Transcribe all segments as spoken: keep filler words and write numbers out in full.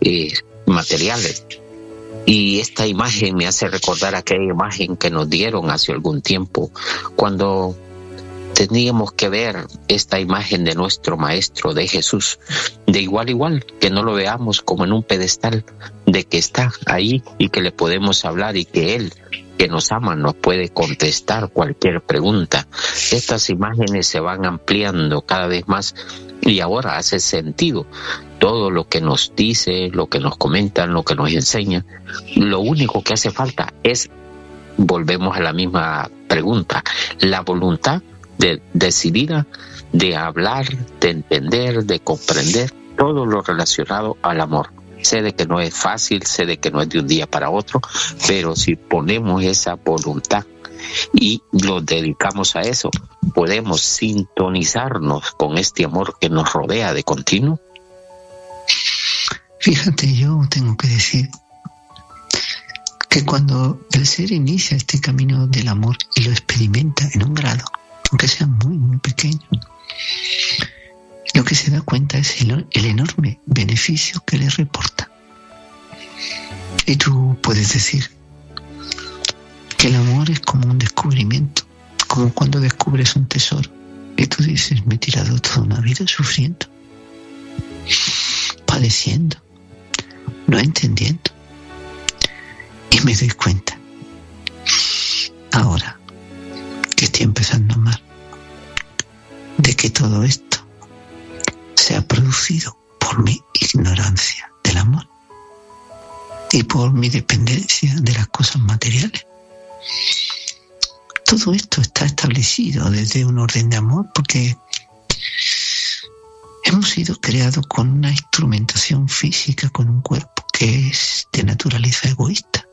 eh, materiales. Y esta imagen me hace recordar aquella imagen que nos dieron hace algún tiempo, cuando teníamos que ver esta imagen de nuestro Maestro, de Jesús, de igual a igual, que no lo veamos como en un pedestal, de que está ahí y que le podemos hablar y que Él, que nos ama, nos puede contestar cualquier pregunta. Estas imágenes se van ampliando cada vez más y ahora hace sentido todo lo que nos dice, lo que nos comentan, lo que nos enseña. Lo único que hace falta es, volvemos a la misma pregunta, la voluntad de, decidida de hablar, de entender, de comprender todo lo relacionado al amor. Sé de que no es fácil, sé de que no es de un día para otro, pero si ponemos esa voluntad y lo dedicamos a eso, podemos sintonizarnos con este amor que nos rodea de continuo. Fíjate, yo tengo que decir que cuando el ser inicia este camino del amor y lo experimenta en un grado, aunque sea muy, muy pequeño, lo que se da cuenta es el, el enorme beneficio que le reporta. Y tú puedes decir que el amor es como un descubrimiento, como cuando descubres un tesoro. Y tú dices, me he tirado toda una vida sufriendo, padeciendo, no entendiendo. Y me doy cuenta, ahora que estoy empezando a amar, de que todo esto se ha producido por mi ignorancia del amor y por mi dependencia de las cosas materiales. Todo esto está establecido desde un orden de amor, porque hemos sido creados con una instrumentación física, con un cuerpo que es de naturaleza egoísta.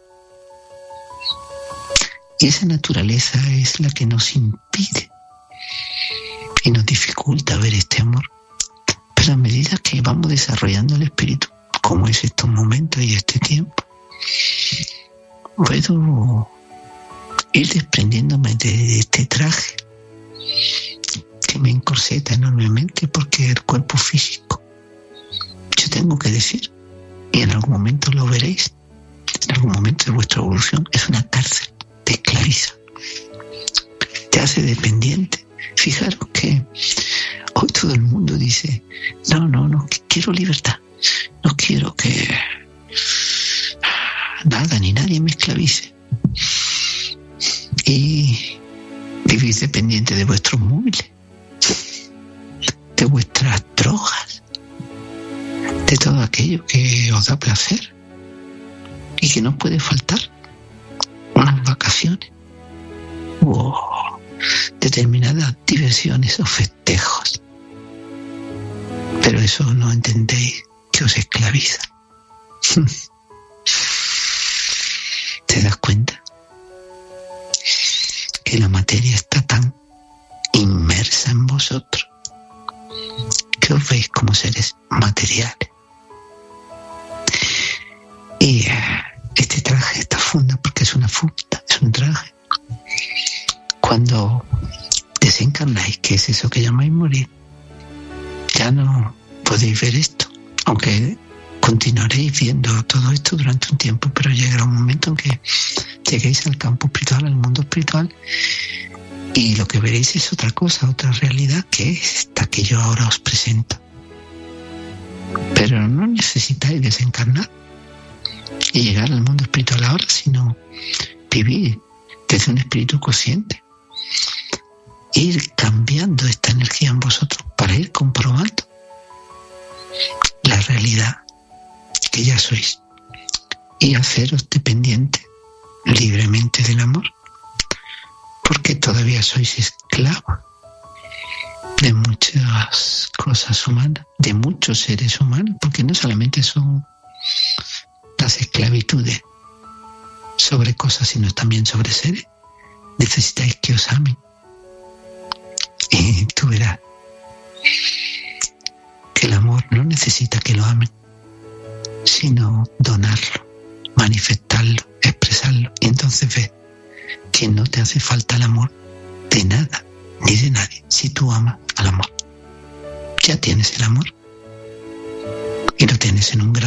Y esa naturaleza es la que nos impide y nos dificulta ver este amor. Pero a medida que vamos desarrollando el espíritu, como es estos momentos y este tiempo, puedo ir desprendiéndome de este traje que me encorseta enormemente, porque el cuerpo físico, yo tengo que decir, y en algún momento lo veréis, en algún momento de vuestra evolución, es una cárcel, te esclaviza, te hace dependiente. Fijaros que hoy todo el mundo dice, no, no, no, quiero libertad, no quiero que nada ni nadie me esclavice. Y vivís dependiente de vuestros móviles, de vuestras drogas, de todo aquello que os da placer y que no puede faltar. Unas vacaciones o determinadas diversiones o festejos. Pero eso no entendéis que os esclaviza. ¿Te das cuenta? Que la materia está tan inmersa en vosotros que os veis como seres materiales. Y uh, este traje, esta funda, porque es una funda, es un traje. Cuando desencarnáis, que es eso que llamáis morir, ya no podéis ver esto, aunque continuaréis viendo todo esto durante un tiempo, pero llegará un momento en que lleguéis al campo espiritual, al mundo espiritual, y lo que veréis es otra cosa, otra realidad, que es esta que yo ahora os presento. Pero no necesitáis desencarnar y llegar al mundo espiritual ahora, sino vivir desde un espíritu consciente, ir cambiando esta energía en vosotros para ir comprobando la realidad que ya sois y haceros dependiente libremente del amor, porque todavía sois esclavos de muchas cosas humanas, de muchos seres humanos, porque no solamente son las esclavitudes sobre cosas, sino también sobre seres. Necesitáis que os amen, y tú verás que el amor no necesita que lo amen, sino donarlo, manifestarlo, expresarlo. Y entonces ves que no te hace falta el amor de nada ni de nadie. Si tú amas al amor, ya tienes el amor y lo tienes en un grado